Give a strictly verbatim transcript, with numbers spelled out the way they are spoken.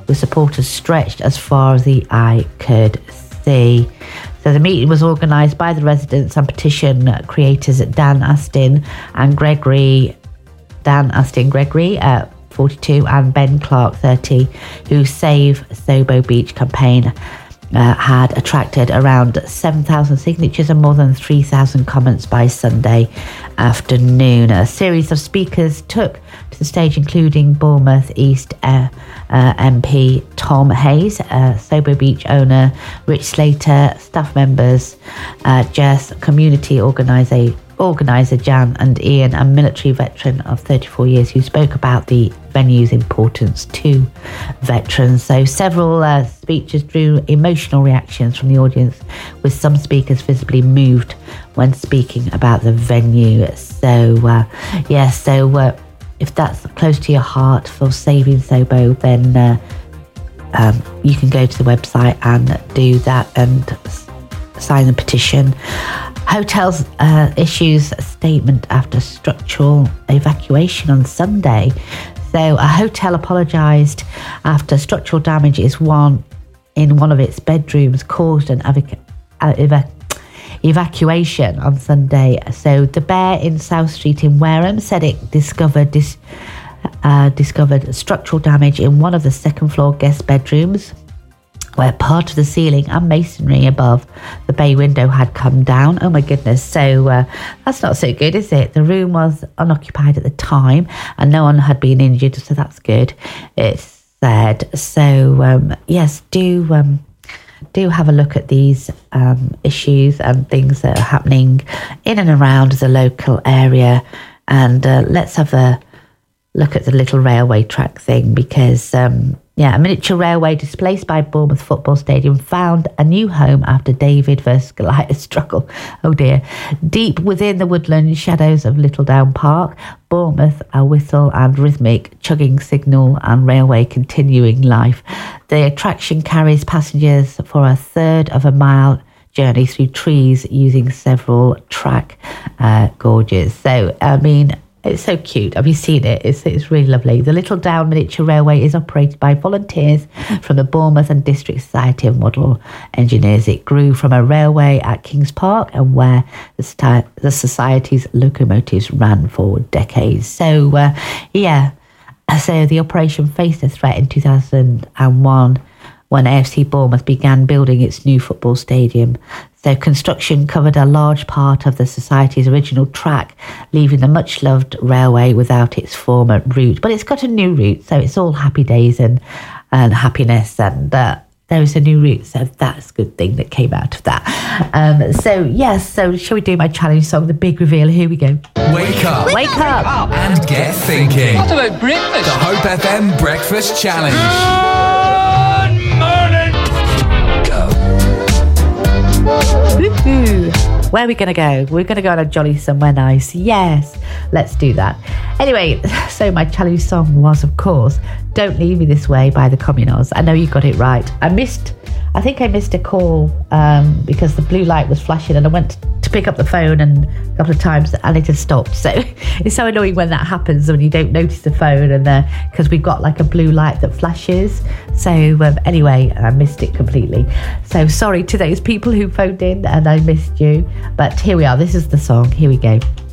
with supporters stretched as far as the eye could see. So the meeting was organised by the residents and petition creators Dan Astin and Gregory, Dan Astin Gregory, uh, forty-two, and Ben Clark, thirty, who Save Sobo Beach campaign uh, had attracted around seven thousand signatures and more than three thousand comments by Sunday afternoon. A series of speakers took to the stage, including Bournemouth East uh, uh, M P Tom Hayes, uh, Sobo Beach owner Rich Slater, staff members, uh, Jess, community organizer, organizer Jan and Ian, and military veteran of thirty-four years who spoke about the venue's importance to veterans. So several uh, speeches drew emotional reactions from the audience, with some speakers visibly moved when speaking about the venue. So uh, yeah, so uh, if that's close to your heart for saving Sobo, then uh, um, you can go to the website and do that and s- sign the petition. Hotels uh, issues a statement after structural evacuation on Sunday. So a hotel apologised after structural damage is one in one of its bedrooms caused an evac- uh, evac- evacuation on Sunday. So the Bear in South Street in Wareham said it discovered this uh, discovered structural damage in one of the second floor guest bedrooms, where part of the ceiling and masonry above the bay window had come down. Oh my goodness. So uh, that's not so good, is it? The room was unoccupied at the time and no one had been injured, so that's good, it's said. So um, yes, do um, do have a look at these um, issues and things that are happening in and around the local area, and uh, let's have a look at the little railway track thing, because um, yeah, a miniature railway displaced by Bournemouth Football Stadium found a new home after David versus Goliath struggle. Oh dear. Deep within the woodland shadows of Littledown Park, Bournemouth, a whistle and rhythmic chugging signal and railway continuing life. The attraction carries passengers for a third of a mile journey through trees using several track uh, gauges. So, I mean, it's so cute. Have you seen it? It's, it's really lovely. The Littledown Miniature Railway is operated by volunteers from the Bournemouth and District Society of Model Engineers. It grew from a railway at Kings Park, and where the, sti- the Society's locomotives ran for decades. So, uh, yeah. So the operation faced a threat in two thousand one when A F C Bournemouth began building its new football stadium. So construction covered a large part of the Society's original track, leaving the much-loved railway without its former route. But it's got a new route, so it's all happy days and, and happiness, and uh, there is a new route, so that's a good thing that came out of that. Um, so, yes, so shall we do my challenge song, The Big Reveal? Here we go. Wake up. Wake up. up. And get thinking. What about breakfast? The Hope F M Breakfast Challenge. Good morning. Go. Woohoo! Where are we going to go? We're going to go on a jolly somewhere nice. Yes, let's do that. Anyway, so my challenge song was, of course, Don't Leave Me This Way by the Communals. I know you got it right. I missed, I think I missed a call um, because the blue light was flashing and I went to pick up the phone and a couple of times and it had stopped. So it's so annoying when that happens, when you don't notice the phone, and because uh, we've got like a blue light that flashes. So um, anyway, I missed it completely. So sorry to those people who phoned in and I missed you. But here we are. This is the song. Here we go.